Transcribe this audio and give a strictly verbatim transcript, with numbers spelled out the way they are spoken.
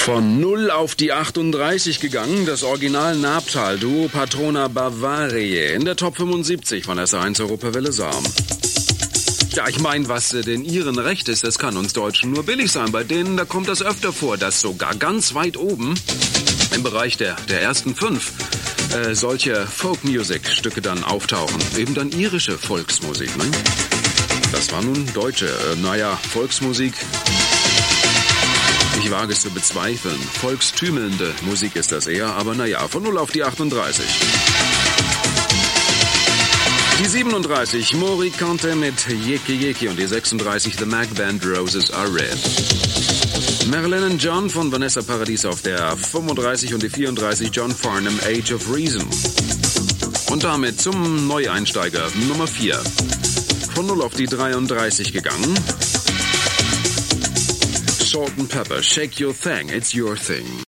Von null auf die achtunddreißig gegangen, das Original Nabtal-Duo Patrona Bavariae in der Top fünfundsiebzig von S eins Europawelle Saarm. Ja, ich meine, was den Iren recht ist, das kann uns Deutschen nur billig sein. Bei denen, da kommt das öfter vor, dass sogar ganz weit oben im Bereich der, der ersten fünf äh, solche Folk-Music-Stücke dann auftauchen. Eben dann irische Volksmusik, ne? Das war nun deutsche, äh, naja, Volksmusik. Ich wage es zu bezweifeln. Volkstümelnde Musik ist das eher, aber naja, von null auf die achtunddreißig. Die siebenunddreißig, Mori Kante mit Yeki Yeki und die sechsunddreißig, The Mac Band, Roses Are Red. Marilyn and John von Vanessa Paradis auf der fünfunddreißig und die vierunddreißig, John Farnham, Age of Reason. Und damit zum Neueinsteiger Nummer vier. Von null auf die dreiunddreißig gegangen. Salt and Pepper, Shake Your Thing, It's Your Thing.